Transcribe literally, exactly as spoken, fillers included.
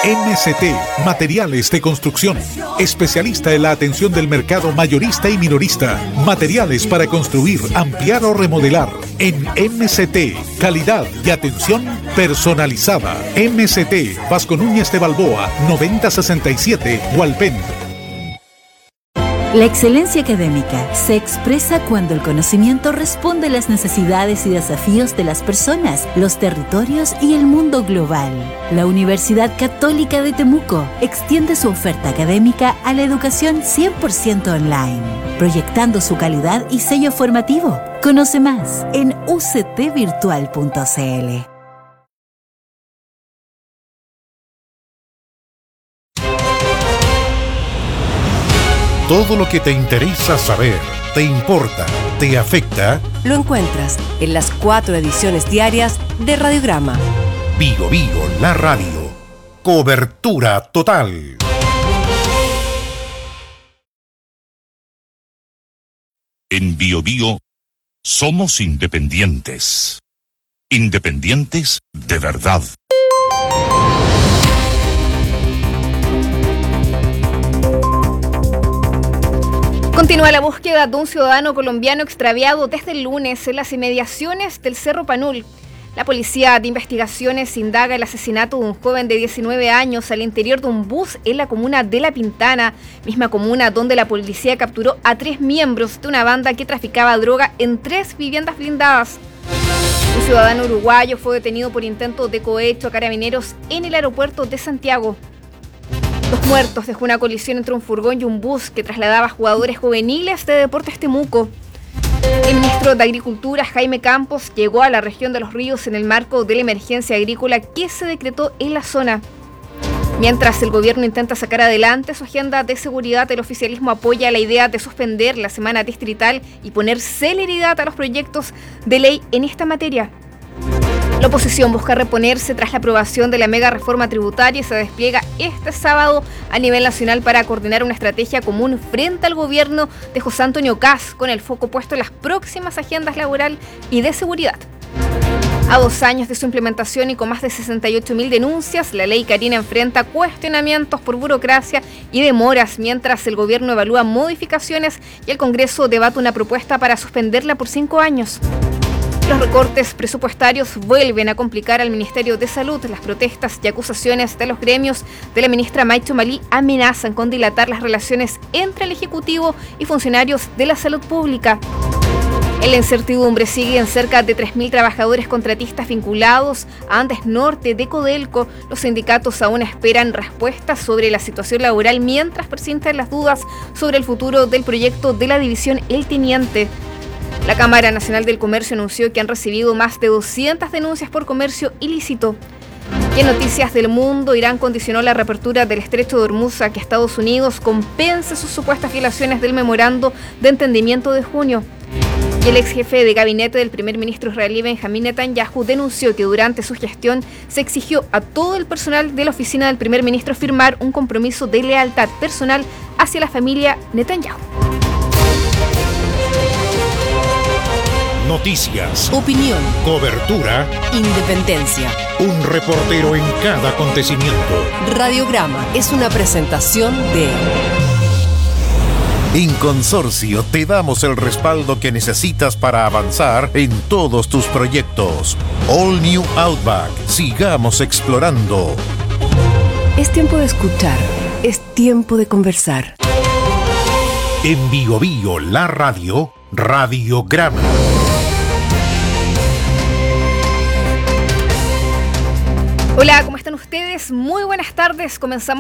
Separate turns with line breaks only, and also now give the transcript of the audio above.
M S T, Materiales de Construcción. Especialista en la atención del mercado mayorista y minorista. Materiales para construir, ampliar o remodelar. En M S T, calidad y atención personalizada. M S T, Vasco Núñez de Balboa, noventa sesenta y siete, Hualpén.
La excelencia académica se expresa cuando el conocimiento responde a las necesidades y desafíos de las personas, los territorios y el mundo global. La Universidad Católica de Temuco extiende su oferta académica a la educación cien por ciento online, proyectando su calidad y sello formativo. Conoce más en u c t virtual punto c l.
Todo lo que te interesa saber, te importa, te afecta,
lo encuentras en las cuatro ediciones diarias de Radiograma.
Bio Bio, la radio. Cobertura total.
En Bio Bio somos independientes. Independientes de verdad.
Continúa la búsqueda de un ciudadano colombiano extraviado desde el lunes en las inmediaciones del Cerro Panul. La Policía de Investigaciones indaga el asesinato de un joven de diecinueve años al interior de un bus en la comuna de La Pintana, misma comuna donde la policía capturó a tres miembros de una banda que traficaba droga en tres viviendas blindadas. Un ciudadano uruguayo fue detenido por intento de cohecho a carabineros en el aeropuerto de Santiago. Los muertos dejó una colisión entre un furgón y un bus que trasladaba jugadores juveniles de Deportes Temuco. El ministro de Agricultura, Jaime Campos, llegó a la región de Los Ríos en el marco de la emergencia agrícola que se decretó en la zona. Mientras el gobierno intenta sacar adelante su agenda de seguridad, el oficialismo apoya la idea de suspender la semana distrital y poner celeridad a los proyectos de ley en esta materia. La oposición busca reponerse tras la aprobación de la mega reforma tributaria y se despliega este sábado a nivel nacional para coordinar una estrategia común frente al gobierno de José Antonio Kast, con el foco puesto en las próximas agendas laboral y de seguridad. A dos años de su implementación y con más de sesenta y ocho mil denuncias, la ley Karina enfrenta cuestionamientos por burocracia y demoras mientras el gobierno evalúa modificaciones y el Congreso debate una propuesta para suspenderla por cinco años. Los recortes presupuestarios vuelven a complicar al Ministerio de Salud. Las protestas y acusaciones de los gremios de la ministra Maicho Malí amenazan con dilatar las relaciones entre el Ejecutivo y funcionarios de la salud pública. En la incertidumbre siguen cerca de tres mil trabajadores contratistas vinculados a Andes Norte de Codelco. Los sindicatos aún esperan respuestas sobre la situación laboral mientras persisten las dudas sobre el futuro del proyecto de la división El Teniente. La Cámara Nacional del Comercio anunció que han recibido más de doscientas denuncias por comercio ilícito. Y en Noticias del Mundo, Irán condicionó la reapertura del Estrecho de Hormuz a que Estados Unidos compense sus supuestas violaciones del memorando de entendimiento de junio. Y el ex jefe de gabinete del primer ministro israelí Benjamín Netanyahu denunció que durante su gestión se exigió a todo el personal de la oficina del primer ministro firmar un compromiso de lealtad personal hacia la familia Netanyahu.
Noticias,
Opinión,
cobertura,
independencia.
un reportero en cada acontecimiento.
Radiograma es una presentación de...
En Consorcio te damos el respaldo que necesitas para avanzar en todos tus proyectos. All New Outback. Sigamos explorando.
Es tiempo de escuchar, es tiempo de conversar.
En Bio Bio, la radio, Radiograma.
Hola, ¿cómo están ustedes? Muy buenas tardes. Comenzamos